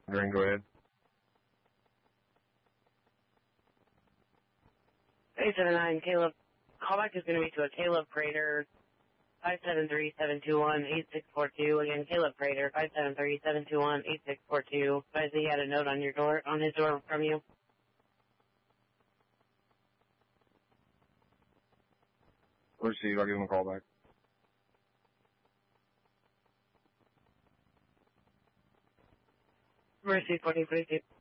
Green, go ahead. 879, Caleb. Callback is going to be to a Caleb Prater, 573-721-8642. Again, Caleb Prater, 573-721-8642. Advise he had a note on his door from you. Receive, I'll give him a call back. Receive 1442.